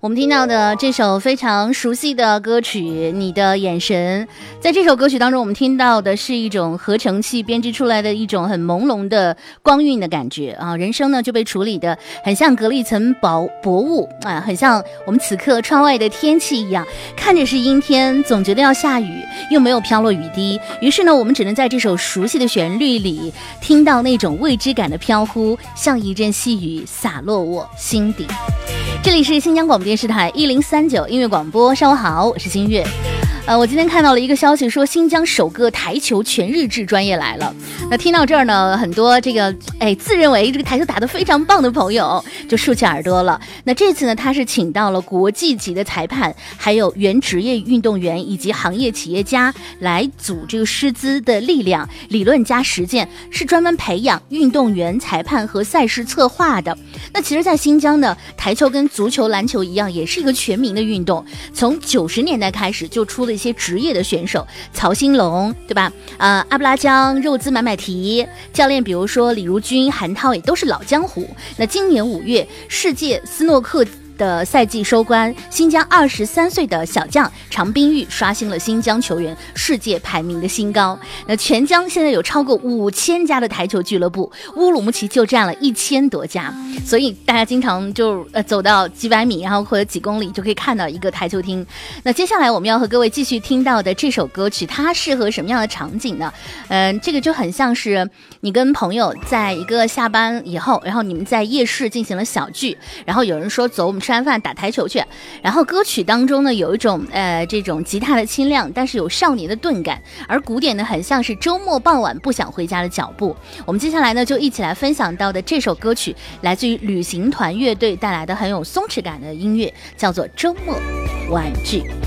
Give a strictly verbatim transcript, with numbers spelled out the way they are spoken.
我们听到的这首非常熟悉的歌曲《你的眼神》，在这首歌曲当中，我们听到的是一种合成器编织出来的一种很朦胧的光晕的感觉啊，人生呢就被处理的很像隔了一层薄薄雾啊，很像我们此刻窗外的天气一样，看着是阴天，总觉得要下雨，又没有飘落雨滴，于是呢，我们只能在这首熟悉的旋律里听到那种未知感的飘忽，像一阵细雨洒落我心底。这里是新疆广播电视台一零三九音乐广播，上午好，我是新月。呃，我今天看到了一个消息，说新疆首个台球全日制专业来了。那听到这儿呢，很多这个哎自认为这个台球打得非常棒的朋友就竖起耳朵了。那这次呢，他是请到了国际级的裁判，还有原职业运动员以及行业企业家来组这个师资的力量，理论加实践，是专门培养运动员、裁判和赛事策划的。那其实，在新疆呢，台球跟足球、篮球一样，也是一个全民的运动。从九十年代开始，就出了一些职业的选手，曹兴隆，对吧？呃，阿布拉江、肉孜买买提教练，比如说李如君、韩涛，也都是老江湖。那今年五月，世界斯诺克的赛季收官，新疆二十三岁的小将常冰玉刷新了新疆球员世界排名的新高。那全疆现在有超过五千家的台球俱乐部，乌鲁木齐就占了一千多家，所以大家经常就呃走到几百米，然后或者几公里就可以看到一个台球厅。那接下来我们要和各位继续听到的这首歌曲，它适合什么样的场景呢？嗯、呃，这个就很像是你跟朋友在一个下班以后，然后你们在夜市进行了小聚，然后有人说走，我们吃完饭打台球去，然后歌曲当中呢有一种呃这种吉他的清亮，但是有少年的钝感，而鼓点呢很像是周末傍晚不想回家的脚步。我们接下来呢就一起来分享到的这首歌曲，来自于旅行团乐队带来的很有松弛感的音乐，叫做周末玩具。